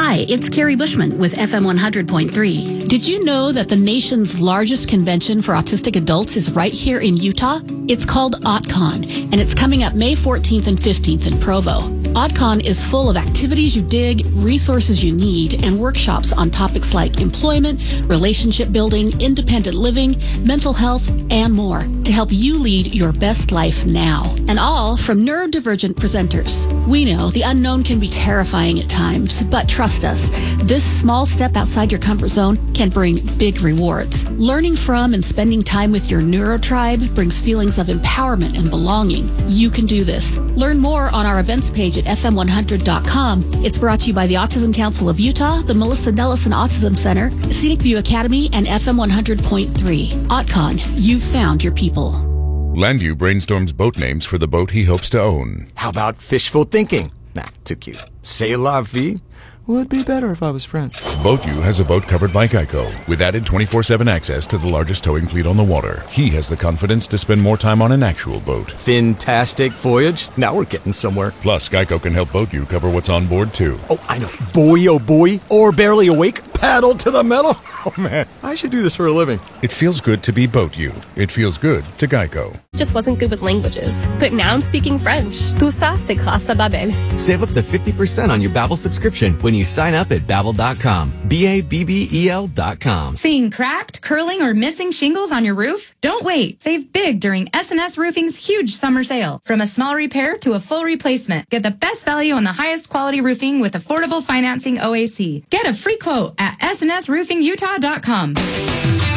Hi, it's Carrie Bushman with FM 100.3. Did you know that the nation's largest convention for autistic adults is right here in Utah? It's called AuTCon, and it's coming up May 14th and 15th in Provo. AuTCon is full of activities you dig, resources you need, and workshops on topics like employment, relationship building, independent living, mental health, and more to help you lead your best life now. And all from neurodivergent presenters. We know the unknown can be terrifying at times, but trust us, this small step outside your comfort zone can bring big rewards. Learning from and spending time with your neurotribe brings feelings of empowerment and belonging. You can do this. Learn more on our events page at fm100.com. It's brought to you by the Autism Council of Utah, the Melissa Nellison Autism Center, Scenic View Academy, and FM 100.3. AuTCon, you've found your people. Landu brainstorms boat names for the boat he hopes to own. How about fishful thinking? Nah, too cute. C'est la vie? Would be better if I was French. BoatU has a boat covered by Geico with added 24/7 access to the largest towing fleet on the water. He has the confidence to spend more time on an actual boat. Fantastic voyage. Now we're getting somewhere. Plus, Geico can help BoatU cover what's on board, too. Oh, I know. Boy, oh boy. Or barely awake. Paddle to the metal. Oh, man. I should do this for a living. It feels good to be BoatU. It feels good to Geico. Just wasn't good with languages. But now I'm speaking French. Tout ça, c'est grâce à Babbel. Save up to 50% on your Babbel subscription when you sign up at Babbel.com. Babbel.com. Seeing cracked, curling, or missing shingles on your roof? Don't wait. Save big during S&S Roofing's huge summer sale. From a small repair to a full replacement, get the best value on the highest quality roofing with affordable financing OAC. Get a free quote at snsroofingutah.com.